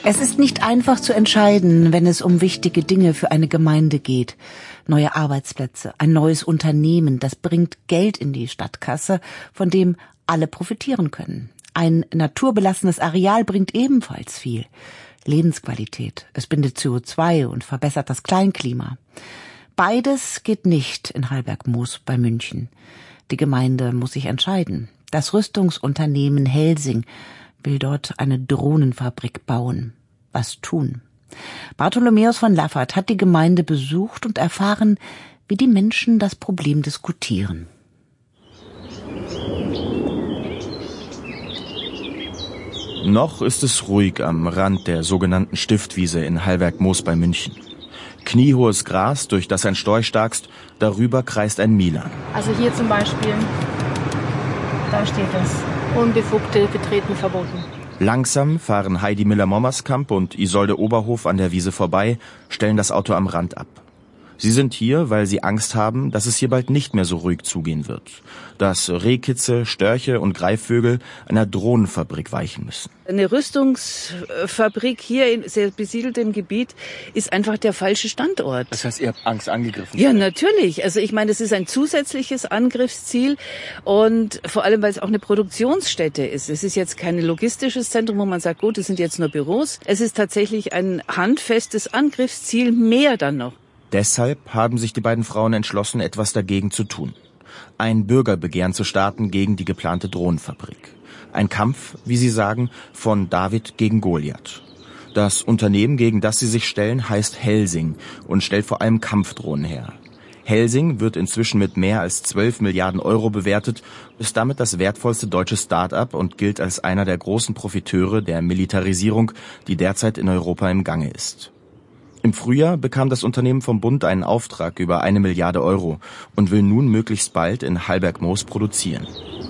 Es ist nicht einfach zu entscheiden, wenn es um wichtige Dinge für eine Gemeinde geht. Neue Arbeitsplätze, ein neues Unternehmen, das bringt Geld in die Stadtkasse, von dem alle profitieren können. Ein naturbelassenes Areal bringt ebenfalls viel. Lebensqualität, es bindet CO2 und verbessert das Kleinklima. Beides geht nicht in Hallbergmoos bei München. Die Gemeinde muss sich entscheiden. Das Rüstungsunternehmen Helsing will dort eine Drohnenfabrik bauen. Was tun? Bartholomäus von Laffert hat die Gemeinde besucht und erfahren, wie die Menschen das Problem diskutieren. Noch ist es ruhig am Rand der sogenannten Stiftwiese in Hallbergmoos bei München. Kniehohes Gras, durch das ein Storch starkst, darüber kreist ein Milan. Also hier zum Beispiel, da steht es, unbefugte Betreten verboten. Langsam fahren Heidi Müller-Mommerskamp und Isolde Oberhof an der Wiese vorbei, stellen das Auto am Rand ab. Sie sind hier, weil sie Angst haben, dass es hier bald nicht mehr so ruhig zugehen wird. Dass Rehkitze, Störche und Greifvögel einer Drohnenfabrik weichen müssen. Eine Rüstungsfabrik hier in sehr besiedeltem Gebiet ist einfach der falsche Standort. Das heißt, ihr habt Angst, angegriffen zu Ja, werden? natürlich. Also ich meine, es ist ein zusätzliches Angriffsziel und vor allem, weil es auch eine Produktionsstätte ist. Es ist jetzt kein logistisches Zentrum, wo man sagt, gut, es sind jetzt nur Büros. Es ist tatsächlich ein handfestes Angriffsziel, mehr dann noch. Deshalb haben sich die beiden Frauen entschlossen, etwas dagegen zu tun. Ein Bürgerbegehren zu starten gegen die geplante Drohnenfabrik. Ein Kampf, wie sie sagen, von David gegen Goliath. Das Unternehmen, gegen das sie sich stellen, heißt Helsing und stellt vor allem Kampfdrohnen her. Helsing wird inzwischen mit mehr als 12 Milliarden Euro bewertet, ist damit das wertvollste deutsche Start-up und gilt als einer der großen Profiteure der Militarisierung, die derzeit in Europa im Gange ist. Im Frühjahr bekam das Unternehmen vom Bund einen Auftrag über 1 Milliarde Euro und will nun möglichst bald in Hallbergmoos produzieren.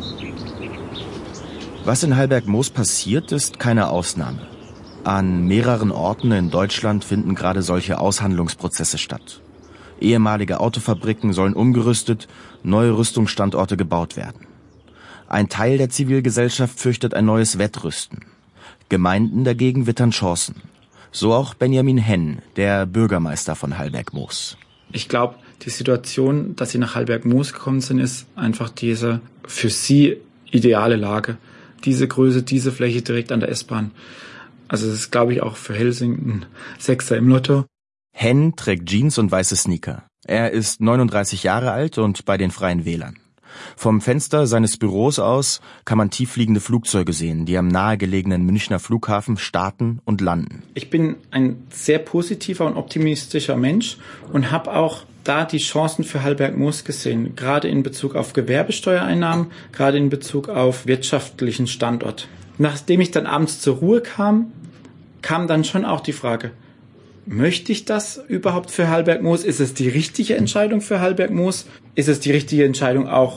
Was in Hallbergmoos passiert, ist keine Ausnahme. An mehreren Orten in Deutschland finden gerade solche Aushandlungsprozesse statt. Ehemalige Autofabriken sollen umgerüstet, neue Rüstungsstandorte gebaut werden. Ein Teil der Zivilgesellschaft fürchtet ein neues Wettrüsten. Gemeinden dagegen wittern Chancen. So auch Benjamin Henn, der Bürgermeister von Hallbergmoos. Ich glaube, die Situation, dass sie nach Hallbergmoos gekommen sind, ist einfach diese für sie ideale Lage. Diese Größe, diese Fläche direkt an der S-Bahn. Also es ist, glaube ich, auch für Helsing ein Sechser im Lotto. Henn trägt Jeans und weiße Sneaker. Er ist 39 Jahre alt und bei den Freien Wählern. Vom Fenster seines Büros aus kann man tieffliegende Flugzeuge sehen, die am nahegelegenen Münchner Flughafen starten und landen. Ich bin ein sehr positiver und optimistischer Mensch und habe auch da die Chancen für Hallbergmoos gesehen, gerade in Bezug auf Gewerbesteuereinnahmen, gerade in Bezug auf wirtschaftlichen Standort. Nachdem ich dann abends zur Ruhe kam dann schon auch die Frage, möchte ich das überhaupt für Hallbergmoos? Ist es die richtige Entscheidung für Hallbergmoos? Ist es die richtige Entscheidung auch